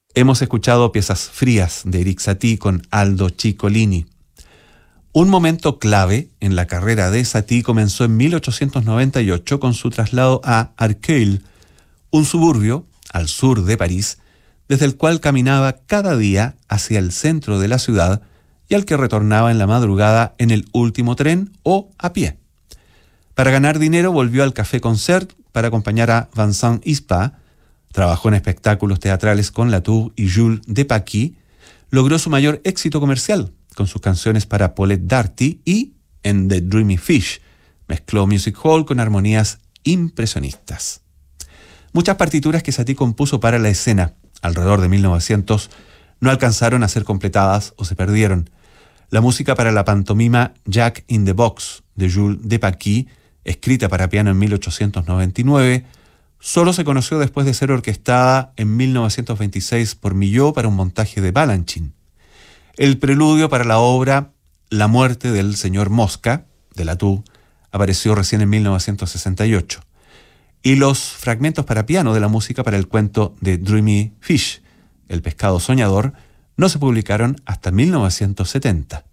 Hemos escuchado Piezas Frías de Erik Satie con Aldo Ciccolini. Un momento clave en la carrera de Satie comenzó en 1898 con su traslado a Arcueil, un suburbio al sur de París, desde el cual caminaba cada día hacia el centro de la ciudad y al que retornaba en la madrugada en el último tren o a pie. Para ganar dinero volvió al Café Concert para acompañar a Vincent Ispa. Trabajó en espectáculos teatrales con Latour y Jules Depaky. Logró su mayor éxito comercial con sus canciones para Paulette Darty y en The Dreamy Fish. Mezcló music hall con armonías impresionistas. Muchas partituras que Satie compuso para la escena, alrededor de 1900, no alcanzaron a ser completadas o se perdieron. La música para la pantomima Jack in the Box de Jules Depaky, escrita para piano en 1899, solo se conoció después de ser orquestada en 1926 por Milhaud para un montaje de Balanchine. El preludio para la obra La muerte del señor Mosca, de Latour, apareció recién en 1968. Y los fragmentos para piano de la música para el cuento de Dreamy Fish, El pescado soñador, no se publicaron hasta 1970.